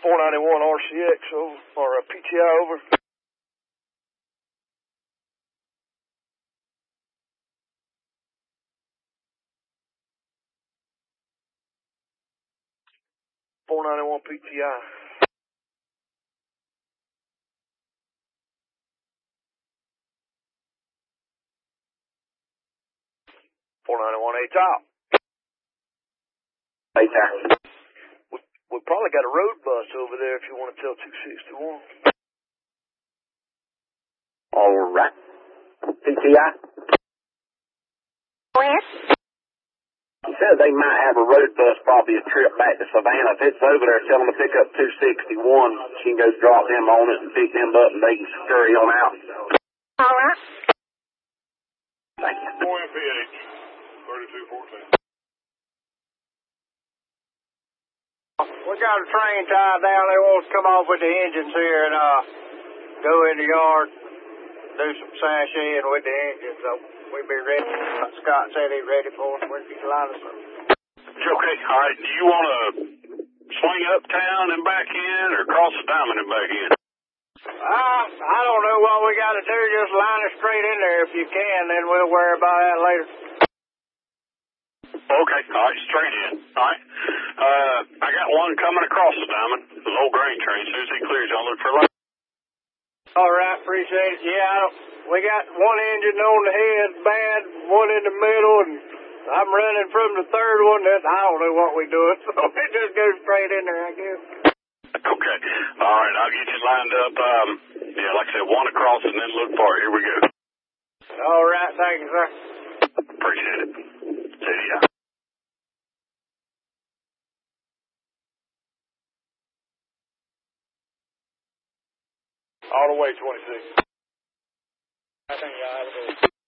491 RCX over, or PTI over. .491 PTI. .491 A-top. A-top. We probably got a road bus over there if you want to tell 261. All right. PTI? Yes. He said they might have a road bus, probably a trip back to Savannah. If it's over there, tell them to pick up 261. She can go drop them on it and pick them up and they can scurry on out. All right. Thank you. MPH, 3214. We got a train tied down. They want to come off with the engines here and go in the yard, do some sashaying with the engines. So we'll be ready. Scott said he's ready for us. We'll get the line of some. Okay, all right. Do you want to swing uptown and back in or cross the diamond and back in? I don't know what we got to do. Just line it straight in there if you can. Then we'll worry about that later. Okay, all right, straight in. All right. I got one coming across the diamond, the low grain train. As soon as he clears, I'll look for a line. All right, appreciate it. Yeah, we got one engine on the head bad, one in the middle, and I'm running from the third one. I don't know what we're doing, so it just goes straight in there, I guess. Okay. All right, I'll get you lined up. Yeah, like I said, one across and then look for it. Here we go. All right, thank you, sir. Appreciate it. See ya. All the way 26. I think I have it.